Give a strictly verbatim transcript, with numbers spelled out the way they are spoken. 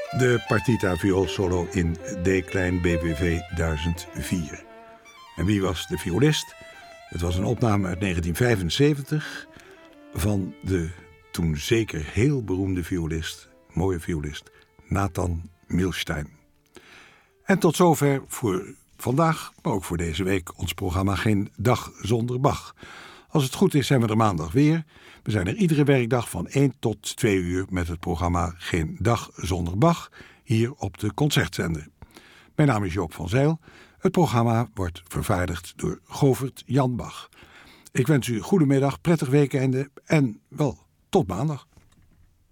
De partita vioolsolo in D-klein B W V duizend vier. En wie was de violist? Het was een opname uit negentien vijfenzeventig van de toen zeker heel beroemde violist, mooie violist, Nathan Milstein. En tot zover voor vandaag, maar ook voor deze week, ons programma Geen Dag Zonder Bach. Als het goed is zijn we er maandag weer. We zijn er iedere werkdag van één tot twee uur met het programma Geen Dag Zonder Bach, hier op de Concertzender. Mijn naam is Joop van Zijl. Het programma wordt vervaardigd door Govert Jan Bach. Ik wens u goedemiddag, prettig weekende en wel tot maandag.